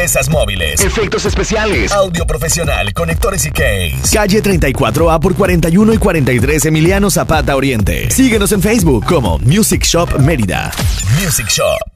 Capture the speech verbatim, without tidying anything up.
Esas móviles, efectos especiales, audio profesional, conectores y case. Calle treinta y cuatro A por cuarenta y uno y cuarenta y tres Emiliano Zapata Oriente. Síguenos en Facebook como Music Shop Mérida. Music Shop.